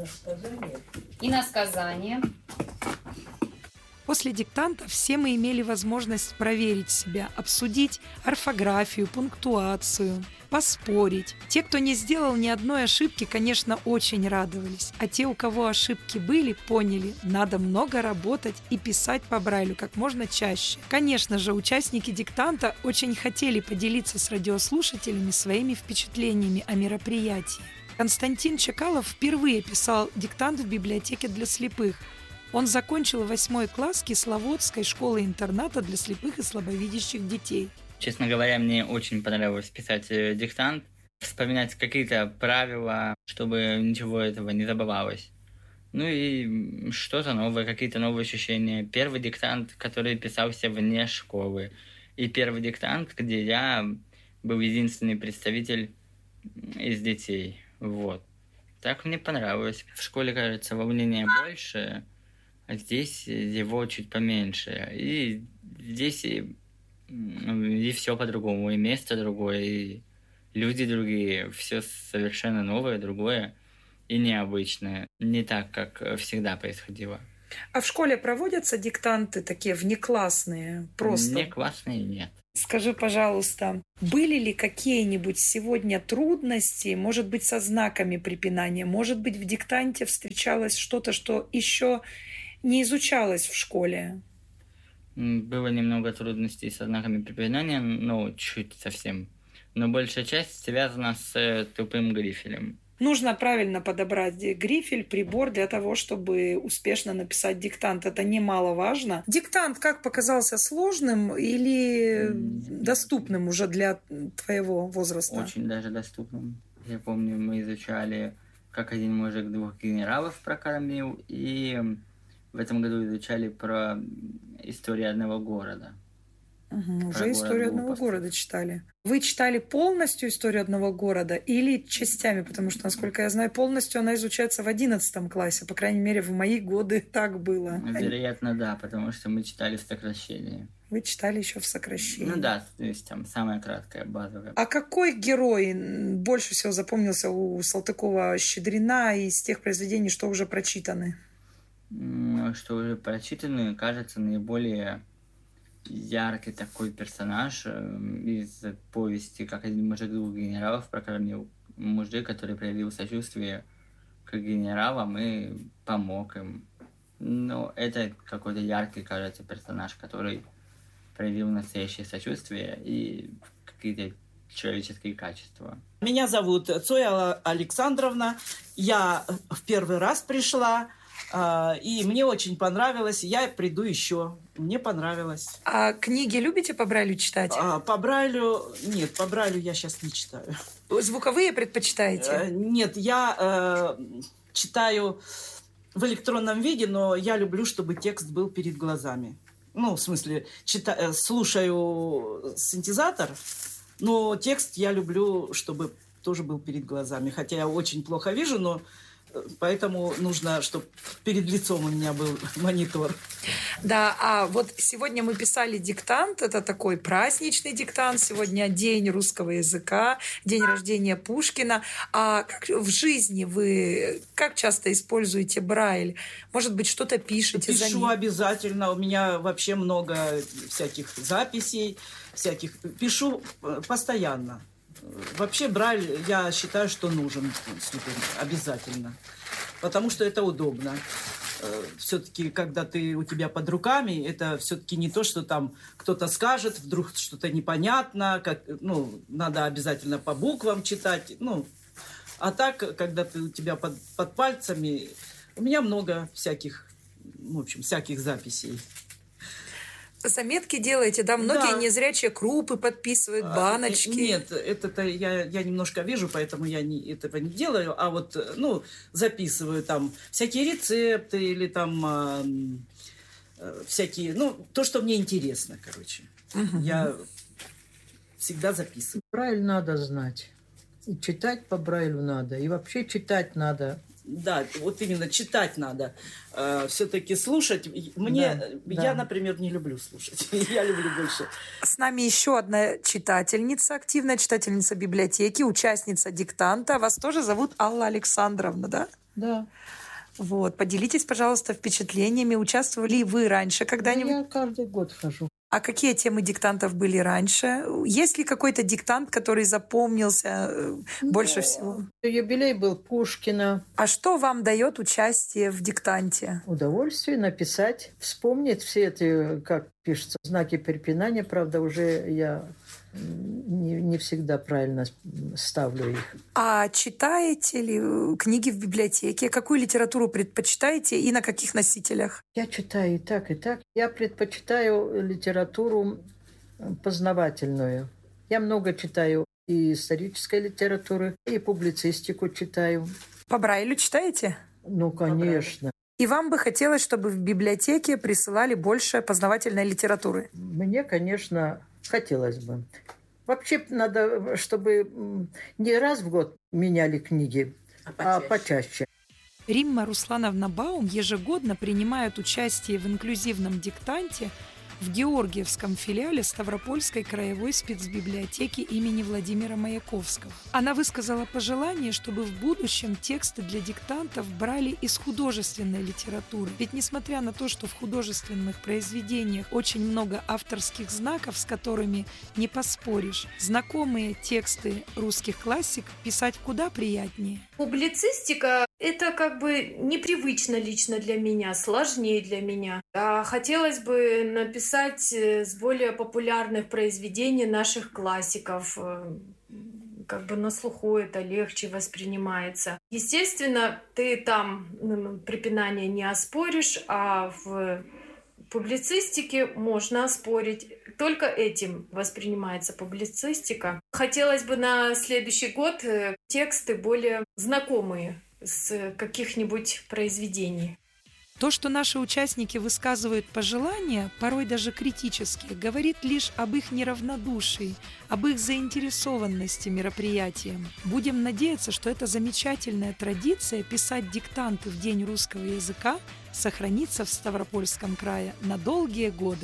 Иносказание. После диктанта все мы имели возможность проверить себя, обсудить орфографию, пунктуацию, поспорить. Те, кто не сделал ни одной ошибки, конечно, очень радовались. А те, у кого ошибки были, поняли, надо много работать и писать по Брайлю как можно чаще. Конечно же, участники диктанта очень хотели поделиться с радиослушателями своими впечатлениями о мероприятии. Константин Чекалов впервые писал диктант в библиотеке для слепых. Он закончил 8 класс Кисловодской школы-интерната для слепых и слабовидящих детей. Честно говоря, мне очень понравилось писать диктант, вспоминать какие-то правила, чтобы ничего этого не забывалось. Ну и что-то новое, какие-то новые ощущения. Первый диктант, который писался вне школы. И первый диктант, где я был единственный представитель из детей. Вот. Так мне понравилось. В школе, кажется, волнения больше, а здесь его чуть поменьше. И здесь и все по-другому, и место другое, и люди другие. Все совершенно новое, другое и необычное. Не так, как всегда происходило. А в школе проводятся диктанты такие внеклассные? Просто? Внеклассные нет. Скажи, пожалуйста, были ли какие-нибудь сегодня трудности, может быть, со знаками препинания, может быть, в диктанте встречалось что-то, что еще не изучалось в школе? Было немного трудностей со знаками препинания, но чуть совсем. Но большая часть связана с тупым грифелем. Нужно правильно подобрать грифель, прибор для того, чтобы успешно написать диктант. Это немаловажно. Диктант как показался, сложным или доступным уже для твоего возраста? Очень даже доступным. Я помню, мы изучали «Как один мужик двух генералов прокормил», и в этом году изучали про историю одного города. Уже историю одного города читали. Вы читали полностью историю одного города или частями? Потому что, насколько я знаю, полностью она изучается в 11 классе. По крайней мере, в мои годы так было. Вероятно, да, потому что мы читали в сокращении. Вы читали еще в сокращении? Ну да, то есть там самая краткая, базовая. А какой герой больше всего запомнился у Салтыкова-Щедрина из тех произведений, что уже прочитаны? Что уже прочитаны, кажется, наиболее яркий такой персонаж из повести «Как один мужик двух генералов прокормил». Мужик, который проявил сочувствие к генералам и помог им. Но это какой-то яркий, кажется, персонаж, который проявил настоящее сочувствие и какие-то человеческие качества. Меня зовут Цоя Александровна. Я в первый раз пришла, и мне очень понравилось. Я приду еще. Мне понравилось. А книги любите по Брайлю читать? По Брайлю... Нет, по Брайлю я сейчас не читаю. Звуковые предпочитаете? Нет, я читаю в электронном виде, но я люблю, чтобы текст был перед глазами. Ну, в смысле, слушаю синтезатор, но текст я люблю, чтобы тоже был перед глазами. Хотя я очень плохо вижу, но поэтому нужно, чтобы перед лицом у меня был монитор. Да, а вот сегодня мы писали диктант, это такой праздничный диктант, сегодня день русского языка, день рождения Пушкина. А как в жизни вы как часто используете Брайль? Может быть, что-то пишете за ним? Пишу обязательно, у меня вообще много всяких записей, пишу постоянно. Вообще Брайль, я считаю, что нужен супер, обязательно, потому что это удобно. Все-таки, когда у тебя под руками, это все-таки не то, что там кто-то скажет, вдруг что-то непонятно, надо обязательно по буквам читать. А так, когда у тебя под пальцами, у меня много всяких записей. Заметки делаете, да? Многие незрячие крупы подписывают, баночки. Нет, это я немножко вижу, поэтому я этого не делаю. А вот, записываю там всякие рецепты или там всякие, то, что мне интересно, короче. Я всегда записываю. Брайль надо знать. И читать по Брайлю надо. И вообще читать надо Да, вот именно читать надо. Все-таки слушать. Я, например, не люблю слушать. Я люблю больше. С нами еще одна читательница, активная читательница библиотеки, участница диктанта. Вас тоже зовут Алла Александровна, да? Да. Вот. Поделитесь, пожалуйста, впечатлениями. Участвовали ли вы раньше когда-нибудь? Я каждый год хожу. А какие темы диктантов были раньше? Есть ли какой-то диктант, который запомнился больше всего? Юбилей был Пушкина. А что вам дает участие в диктанте? Удовольствие написать, вспомнить все эти, как пишется, знаки препинания. Правда, уже я не всегда правильно ставлю их. А читаете ли книги в библиотеке? Какую литературу предпочитаете и на каких носителях? Я читаю и так, и так. Я предпочитаю литературу познавательную. Я много читаю и исторической литературы, и публицистику читаю. По Брайлю читаете? Ну, конечно. И вам бы хотелось, чтобы в библиотеке присылали больше познавательной литературы? Мне, конечно, хотелось бы. Вообще надо, чтобы не раз в год меняли книги, а почаще. Римма Руслановна Баум ежегодно принимает участие в инклюзивном диктанте в Георгиевском филиале Ставропольской краевой спецбиблиотеки имени Владимира Маяковского. Она высказала пожелание, чтобы в будущем тексты для диктантов брали из художественной литературы. Ведь несмотря на то, что в художественных произведениях очень много авторских знаков, с которыми не поспоришь, знакомые тексты русских классик писать куда приятнее. Публицистика — это как бы непривычно лично для меня, сложнее для меня. А хотелось бы написать с более популярных произведений наших классиков. Как бы на слуху это легче воспринимается. Естественно, ты там препинание не оспоришь, а в публицистике можно оспорить. Только этим воспринимается публицистика. Хотелось бы на следующий год тексты более знакомые с каких-нибудь произведений. То, что наши участники высказывают пожелания, порой даже критические, говорит лишь об их неравнодушии, об их заинтересованности мероприятием. Будем надеяться, что эта замечательная традиция писать диктанты в День русского языка сохранится в Ставропольском крае на долгие годы.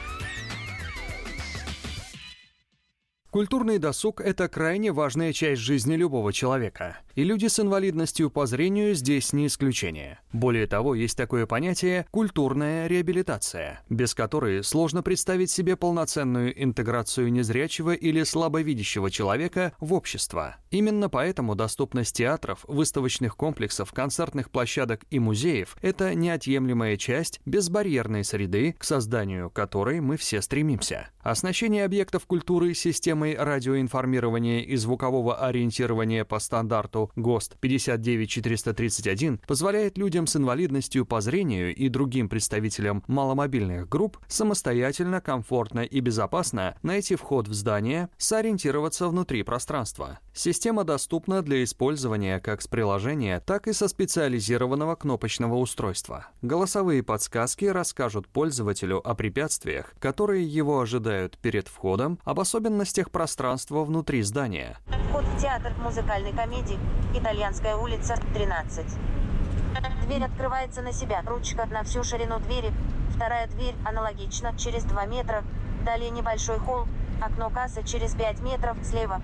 Культурный досуг – это крайне важная часть жизни любого человека. И люди с инвалидностью по зрению здесь не исключение. Более того, есть такое понятие «культурная реабилитация», без которой сложно представить себе полноценную интеграцию незрячего или слабовидящего человека в общество. Именно поэтому доступность театров, выставочных комплексов, концертных площадок и музеев – это неотъемлемая часть безбарьерной среды, к созданию которой мы все стремимся. Оснащение объектов культуры системой радиоинформирования и звукового ориентирования по стандарту ГОСТ 59431 позволяет людям с инвалидностью по зрению и другим представителям маломобильных групп самостоятельно, комфортно и безопасно найти вход в здание, сориентироваться внутри пространства. Система доступна для использования как с приложения, так и со специализированного кнопочного устройства. Голосовые подсказки расскажут пользователю о препятствиях, которые его ожидают перед входом, об особенностях пространства внутри здания. Вход в театр музыкальной комедии «Итальянская улица, 13». Дверь открывается на себя. Ручка на всю ширину двери. Вторая дверь аналогично, через 2 метра. Далее небольшой холл. Окно кассы через 5 метров слева.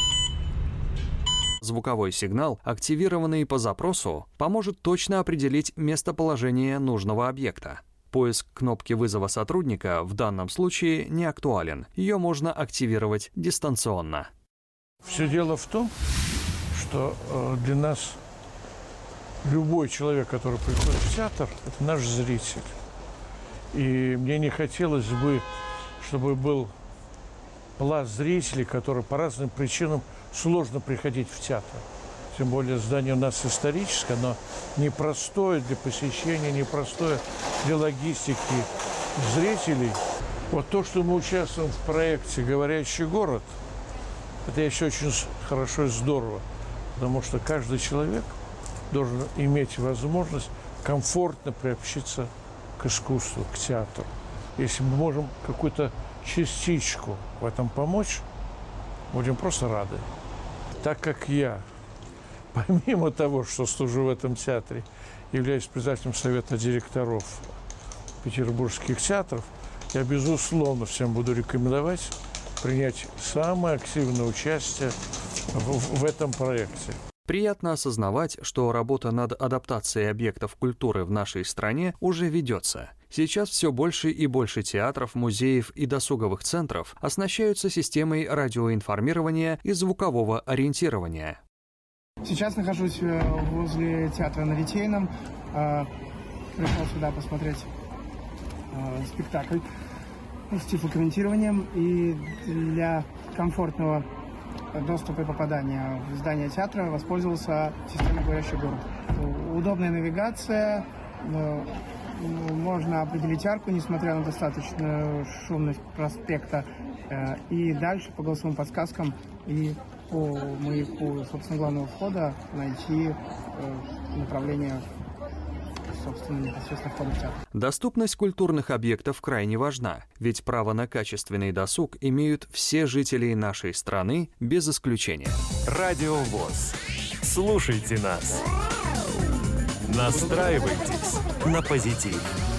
Звуковой сигнал, активированный по запросу, поможет точно определить местоположение нужного объекта. Поиск кнопки вызова сотрудника в данном случае не актуален. Ее можно активировать дистанционно. Все дело в том, что для нас любой человек, который приходит в театр, это наш зритель. И мне не хотелось бы, чтобы был пласт зрителей, которые по разным причинам сложно приходить в театр. Тем более здание у нас историческое, но непростое для посещения, непростое для логистики зрителей. Вот то, что мы участвуем в проекте «Говорящий город», это еще очень хорошо и здорово, потому что каждый человек должен иметь возможность комфортно приобщиться к искусству, к театру. Если мы можем какую-то частичку в этом помочь, будем просто рады. Так как я помимо того, что служу в этом театре, являюсь председателем совета директоров петербургских театров, я, безусловно, всем буду рекомендовать принять самое активное участие в этом проекте. Приятно осознавать, что работа над адаптацией объектов культуры в нашей стране уже ведется. Сейчас все больше и больше театров, музеев и досуговых центров оснащаются системой радиоинформирования и звукового ориентирования. Сейчас нахожусь возле театра на Литейном. Пришел сюда посмотреть спектакль с тифлокомментированием. И для комфортного доступа и попадания в здание театра воспользовался системой «Говорящий город». Удобная навигация, можно определить арку, несмотря на достаточную шумность проспекта. И дальше по голосовым подсказкам и по маяку, собственно, главного входа найти направление, собственно, непосредственно входа в театр. Доступность культурных объектов крайне важна, ведь право на качественный досуг имеют все жители нашей страны без исключения. Радио ВОС. Слушайте нас. Настраивайтесь на позитив.